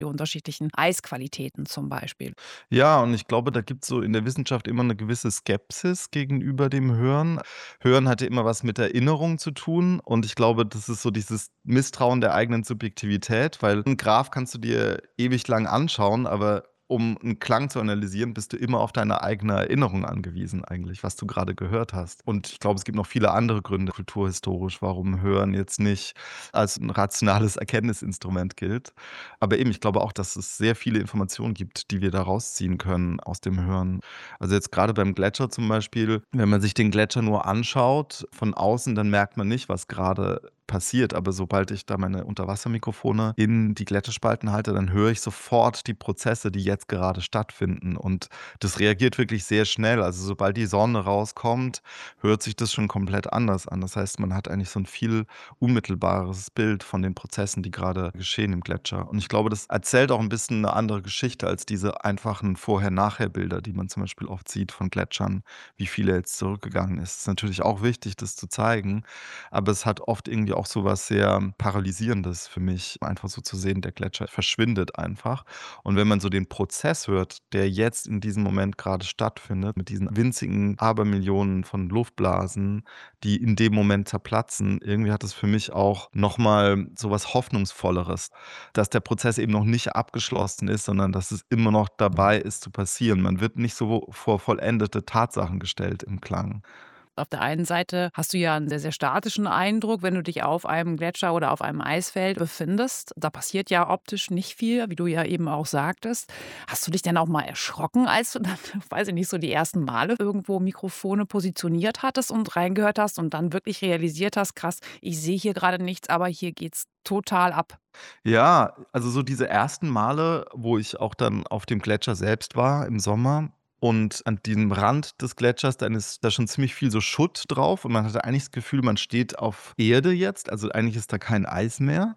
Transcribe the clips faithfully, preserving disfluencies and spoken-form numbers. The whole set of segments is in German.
die unterschiedlichen Eisqualitäten zum Beispiel. Ja, und ich glaube, da gibt's so in der Wissenschaft immer 'ne gewisse Skepsis gegenüber dem Hören. Hören hat ja immer was mit Erinnerung zu tun und ich glaube, das ist so dieses Misstrauen der eigenen Subjektivität, weil 'n Graph kannst du dir ewig lang anschauen, aber um 'n Klang zu analysieren, bist du immer auf deine eigene Erinnerung angewiesen eigentlich, was du grade gehört hast. Und ich glaube, es gibt noch viele andere Gründe kulturhistorisch, warum Hören jetzt nicht als 'n rationales Erkenntnisinstrument gilt. Aber eben, ich glaube auch, dass es sehr viele Informationen gibt, die wir da rausziehen können aus dem Hören. Also, jetzt grade beim Gletscher zum Beispiel, wenn man sich den Gletscher nur anschaut von außen, dann merkt man nicht, was grade passiert. Aber sobald ich da meine Unterwassermikrofone in die Gletscherspalten halte, dann höre ich sofort die Prozesse, die jetzt gerade stattfinden. Und das reagiert wirklich sehr schnell. Also, sobald die Sonne rauskommt, hört sich das schon komplett anders an. Das heißt, man hat eigentlich so 'n viel unmittelbares Bild von den Prozessen, die grade geschehen im Gletscher. Und ich glaube, das erzählt auch 'n bisschen 'ne andere Geschichte als diese einfachen Vorher-Nachher-Bilder, die man zum Beispiel oft sieht von Gletschern, wie viel er jetzt zurückgegangen ist. Ist natürlich auch wichtig, das zu zeigen, aber es hat oft irgendwie auch so was sehr Paralysierendes für mich, einfach so zu sehen, der Gletscher verschwindet einfach. Und wenn man so den Prozess hört, der jetzt in diesem Moment grade stattfindet, mit diesen winzigen Abermillionen von Luftblasen, die in dem Moment zerplatzen, irgendwie hat das für mich auch noch mal so was Hoffnungsvolleres, dass der Prozess eben noch nicht abgeschlossen ist, sondern dass es immer noch dabei ist zu passieren. Man wird nicht so vor vollendete Tatsachen gestellt im Klang. Auf der einen Seite hast du ja 'n sehr, sehr statischen Eindruck, wenn du dich auf einem Gletscher oder auf einem Eisfeld befindest. Da passiert ja optisch nicht viel, wie du ja eben auch sagtest. Hast du dich denn auch mal erschrocken, als du dann, weiß ich nicht, so die ersten Male irgendwo Mikrofone positioniert hattest und reingehört hast und dann wirklich realisiert hast: „Krass, ich sehe hier grade nichts, aber hier geht's total ab?“ Ja, also, so diese ersten Male, wo ich auch dann auf dem Gletscher selbst war im Sommer und an diesem Rand des Gletschers, dann ist da schon ziemlich viel so Schutt drauf und man hatte eigentlich das Gefühl, man steht auf Erde jetzt, also, eigentlich ist da kein Eis mehr.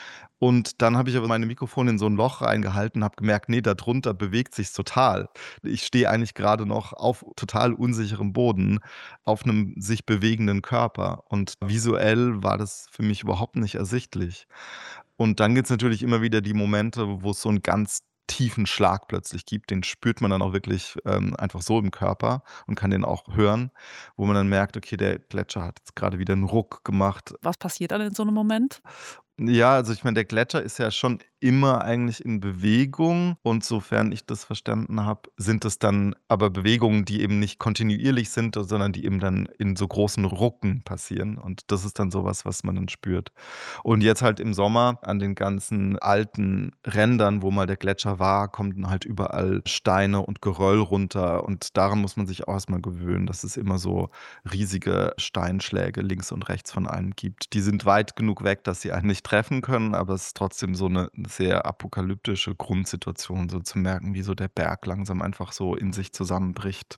Und dann habe ich aber meine Mikrofone in so 'n Loch reingehalten und habe gemerkt: „Ne, da drunter bewegt sich's total.“ Ich stehe eigentlich grade noch auf total unsicherem Boden, auf 'nem sich bewegenden Körper und visuell war das für mich überhaupt nicht ersichtlich. Und dann gibt's natürlich immer wieder die Momente, wo's so 'n ganz tiefen Schlag plötzlich gibt, den spürt man dann auch wirklich, ähm, einfach so im Körper und kann den auch hören, wo man dann merkt: „Okay, der Gletscher hat jetzt grade wieder 'n Ruck gemacht.“ Was passiert dann in so 'nem Moment? Ja, also, ich meine, der Gletscher ist ja schon immer eigentlich in Bewegung und sofern ich das verstanden habe, sind das dann aber Bewegungen, die eben nicht kontinuierlich sind, sondern die eben dann in so großen Rucken passieren und das ist dann so was, was man dann spürt. Und jetzt halt im Sommer an den ganzen alten Rändern, wo mal der Gletscher war, kommen dann halt überall Steine und Geröll runter und daran muss man sich auch erst mal gewöhnen, dass es immer so riesige Steinschläge links und rechts von einem gibt. Die sind weit genug weg, dass sie einen nicht treffen können, aber es ist trotzdem so 'ne sehr apokalyptische Grundsituation, so zu merken, wie so der Berg langsam einfach so in sich zusammenbricht.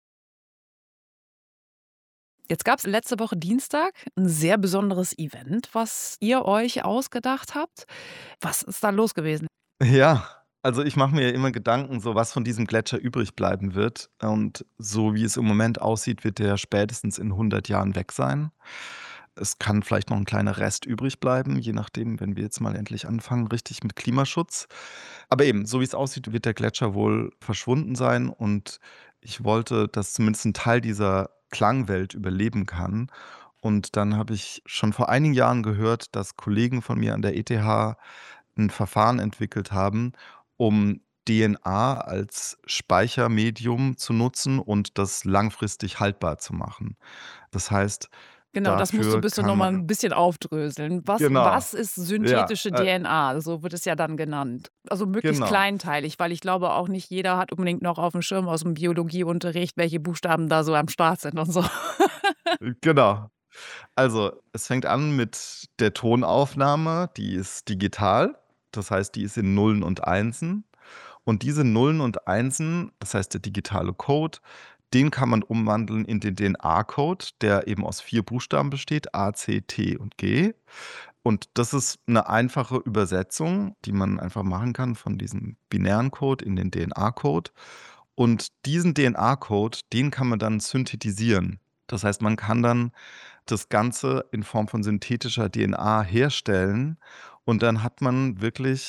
Jetzt gab's letzte Woche Dienstag 'n sehr besonderes Event, was ihr euch ausgedacht habt. Was ist da los gewesen? Ja, also, ich mache mir ja immer Gedanken, so was von diesem Gletscher übrig bleiben wird und so wie es im Moment aussieht, wird der spätestens in hundert Jahren weg sein. Es kann vielleicht noch 'n kleiner Rest übrig bleiben, je nachdem, wenn wir jetzt mal endlich anfangen, richtig mit Klimaschutz. Aber eben, so wie's aussieht, wird der Gletscher wohl verschwunden sein und ich wollte, dass zumindest 'n Teil dieser Klangwelt überleben kann. Und dann habe ich schon vor einigen Jahren gehört, dass Kollegen von mir an der ETH 'n Verfahren entwickelt haben, um DNA als Speichermedium zu nutzen und das langfristig haltbar zu machen. Das heißt, Genau, das musst du dafür bitte noch kann mal man 'n bisschen aufdröseln. Was Genau, was ist ja, synthetische äh DNA? So wird es ja dann genannt. Also, möglichst Genau. kleinteilig, weil ich glaube auch nicht jeder hat unbedingt noch aufm Schirm aus'm Biologieunterricht, welche Buchstaben da so am Start sind und so. Äh, genau. Also, es fängt an mit der Tonaufnahme, die ist digital. Das heißt, die ist in Nullen und Einsen. Und diese Nullen und Einsen, das heißt, der digitale Code, den kann man umwandeln in den DNA-Code, der eben aus vier Buchstaben besteht: A, C, T und G. Und das ist 'ne einfache Übersetzung, die man einfach machen kann von diesem binären Code in den DNA-Code. Und diesen DNA-Code, den kann man dann synthetisieren. Das heißt, man kann dann das Ganze in Form von synthetischer DNA herstellen und dann hat man wirklich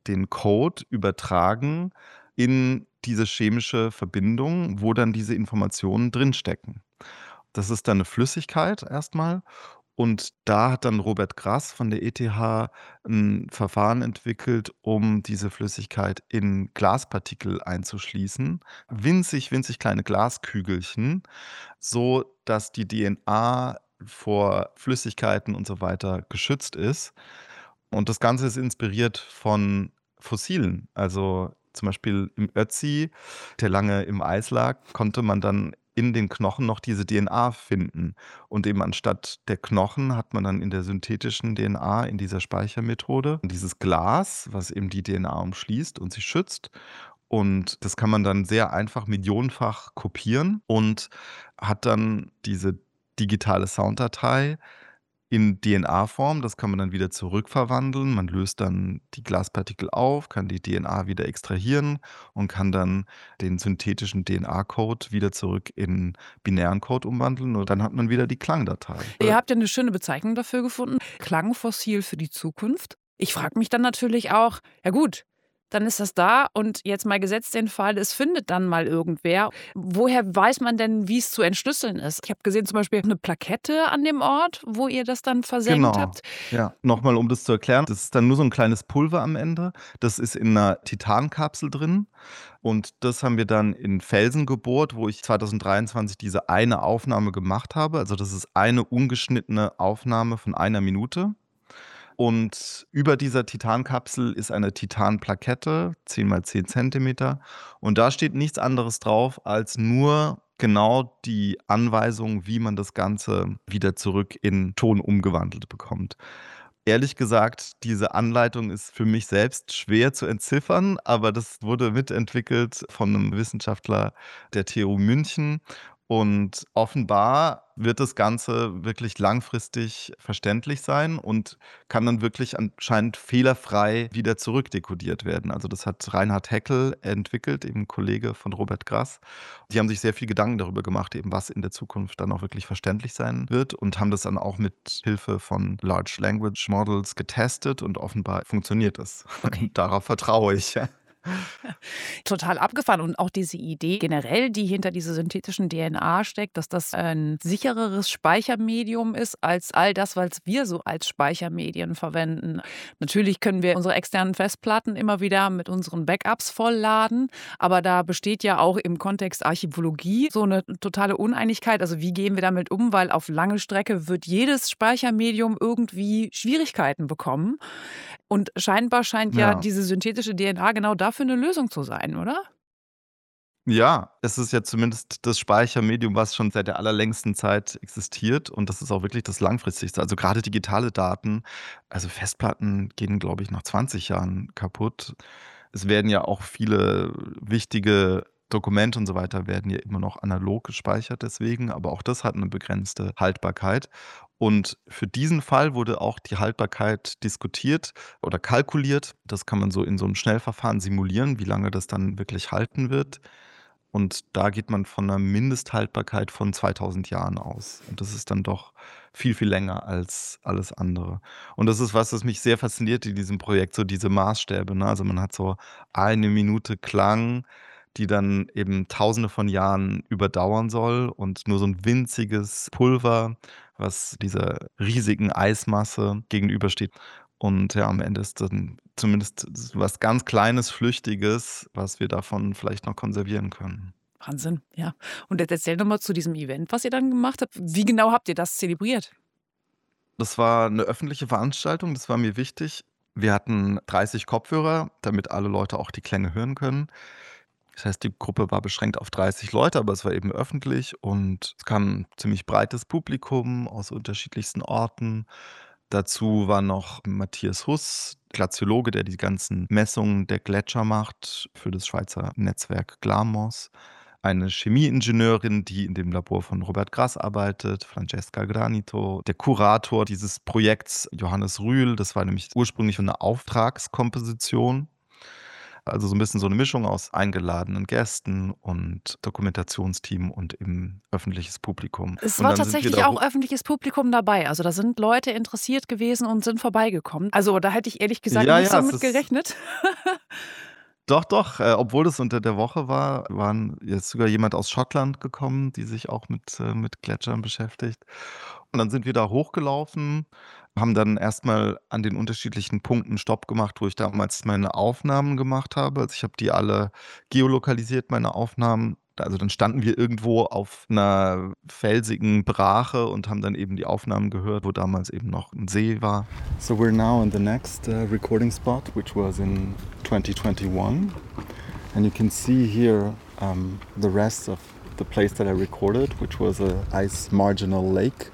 den Code übertragen in diese chemische Verbindung, wo dann diese Informationen drinstecken. Das ist dann 'ne Flüssigkeit erst mal und da hat dann Robert Grass von der E T H 'n Verfahren entwickelt, um diese Flüssigkeit in Glaspartikel einzuschließen. Winzig, winzig kleine Glaskügelchen, sodass die D N A vor Flüssigkeiten und so weiter geschützt ist. Und das Ganze ist inspiriert von Fossilen. Also, zum Beispiel im Ötzi, der lange im Eis lag, konnte man dann in den Knochen noch diese D N A finden. Und eben anstatt der Knochen hat man dann in der synthetischen D N A, in dieser Speichermethode, dieses Glas, was eben die D N A umschließt und sie schützt. Und das kann man dann sehr einfach millionenfach kopieren und hat dann diese digitale Sounddatei in D N A-Form. Das kann man dann wieder zurückverwandeln. Man löst dann die Glaspartikel auf, kann die D N A wieder extrahieren und kann dann den synthetischen D N A-Code wieder zurück in binären Code umwandeln und dann hat man wieder die Klangdatei. Ihr habt ja 'ne schöne Bezeichnung dafür gefunden: Klangfossil für die Zukunft. Ich frage mich dann natürlich auch: Ja gut, dann ist das da und jetzt mal gesetzt den Fall, es findet dann mal irgendwer. Woher weiß man denn, wie's zu entschlüsseln ist? Ich habe gesehen, zum Beispiel 'ne Plakette an dem Ort, wo ihr das dann versenkt Genau, habt. ja. Noch mal, um das zu erklären, das ist dann nur so 'n kleines Pulver am Ende. Das ist in 'ner Titankapsel drin und das haben wir dann in Felsen gebohrt, wo ich zweitausenddreiundzwanzig diese eine Aufnahme gemacht habe. Also, das ist eine ungeschnittene Aufnahme von einer Minute. Und über dieser Titankapsel ist eine Titanplakette, zehn mal zehn Zentimeter. Und da steht nichts anderes drauf als nur genau die Anweisung, wie man das Ganze wieder zurück in Ton umgewandelt bekommt. Ehrlich gesagt, diese Anleitung ist für mich selbst schwer zu entziffern, aber das wurde mitentwickelt von 'nem Wissenschaftler der T U München. Und offenbar wird das Ganze wirklich langfristig verständlich sein und kann dann wirklich anscheinend fehlerfrei wieder zurückdekodiert werden. Also, das hat Reinhard Haeckel entwickelt, eben 'n Kollege von Robert Grass. Die haben sich sehr viel Gedanken darüber gemacht, eben was in der Zukunft dann auch wirklich verständlich sein wird und haben das dann auch mit Hilfe von Large Language Models getestet und offenbar funktioniert das. Okay. Darauf vertraue ich. Total abgefahren und auch diese Idee generell, die hinter dieser synthetischen D N A steckt, dass das ein sichereres Speichermedium ist als all das, was wir so als Speichermedien verwenden. Natürlich können wir unsere externen Festplatten immer wieder mit unseren Backups vollladen, aber da besteht ja auch im Kontext Archäologie so 'ne totale Uneinigkeit. Also, wie gehen wir damit um? Weil auf lange Strecke wird jedes Speichermedium irgendwie Schwierigkeiten bekommen. Und scheinbar scheint ja Ja. diese synthetische D N A genau dafür 'ne Lösung zu sein, oder? Ja, es ist ja zumindest das Speichermedium, was schon seit der allerlängsten Zeit existiert und das ist auch wirklich das Langfristigste. Also, grade digitale Daten also, Festplatten gehen, glaube ich, nach zwanzig Jahren kaputt. Es werden ja auch viele wichtige Dokumente und so weiter werden ja immer noch analog gespeichert deswegen, aber auch das hat 'ne begrenzte Haltbarkeit. Und für diesen Fall wurde auch die Haltbarkeit diskutiert oder kalkuliert. Das kann man so in so 'nem Schnellverfahren simulieren, wie lange das dann wirklich halten wird. Und da geht man von 'ner Mindesthaltbarkeit von zweitausend Jahren aus. Und das ist dann doch viel, viel länger als alles andere. Und das ist was, was mich sehr fasziniert in diesem Projekt, so diese Maßstäbe, ne? Also, man hat so eine Minute Klang, die dann eben Tausende von Jahren überdauern soll und nur so 'n winziges Pulver, was dieser riesigen Eismasse gegenübersteht. Und ja, am Ende ist dann zumindest s was ganz Kleines, Flüchtiges, was wir davon vielleicht noch konservieren können. Wahnsinn, ja. Und jetzt erzähl noch mal zu diesem Event, was ihr dann gemacht habt. Wie genau habt ihr das zelebriert? Das war 'ne öffentliche Veranstaltung, das war mir wichtig. Wir hatten dreißig Kopfhörer, damit alle Leute auch die Klänge hören können. Das heißt, die Gruppe war beschränkt auf dreißig Leute, aber es war eben öffentlich und es kam 'n ziemlich breites Publikum aus unterschiedlichsten Orten. Dazu war noch Matthias Huss, Glaziologe, der die ganzen Messungen der Gletscher macht für das Schweizer Netzwerk GLAMOS. Eine Chemieingenieurin, die in dem Labor von Robert Grass arbeitet, Francesca Granito. Der Kurator dieses Projekts, Johannes Rühl, das war nämlich ursprünglich 'ne Auftragskomposition. Also so ein bisschen so eine Mischung aus eingeladenen Gästen und Dokumentationsteam und eben öffentliches Publikum. Es Und war dann sind wir tatsächlich da auch ho öffentliches Publikum dabei. Also, da sind Leute interessiert gewesen und sind vorbeigekommen. Also, da hätte ich ehrlich gesagt ja, nicht ja, so es mit ist gerechnet. doch, doch, äh, obwohl es unter der Woche war, waren jetzt sogar jemand aus Schottland gekommen, die sich auch mit äh, mit Gletschern beschäftigt. Und dann sind wir da hochgelaufen, haben dann erst mal an den unterschiedlichen Punkten Stopp gemacht, wo ich damals meine Aufnahmen gemacht habe. Also, ich habe die alle geolokalisiert, meine Aufnahmen. Also, dann standen wir irgendwo auf 'ner felsigen Brache und haben dann eben die Aufnahmen gehört, wo damals eben noch 'n See war. So we're now in the next uh, recording spot, which was in twenty twenty-one. And you can see here um, the rest of the place that I recorded, which was a ice marginal lake.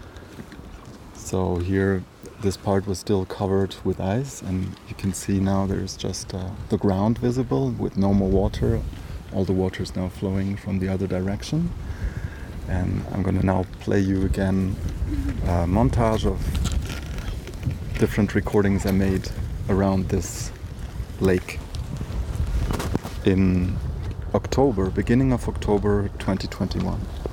So here, this part was still covered with ice, and you can see now there's just uh, the ground visible with no more water. All the water is now flowing from the other direction. And I'm gonna now play you again a montage of different recordings I made around this lake in October, beginning of October twenty twenty-one.